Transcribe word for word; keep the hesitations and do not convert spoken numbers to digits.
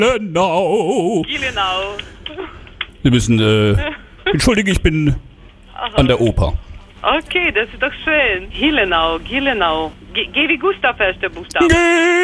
Genau. Gielenau. Sie müssen, äh, entschuldige, ich bin Aha. an der Oper. Okay, das ist doch schön. Gielenau, Gielenau. G, G wie Gustav, erster Buchstabe.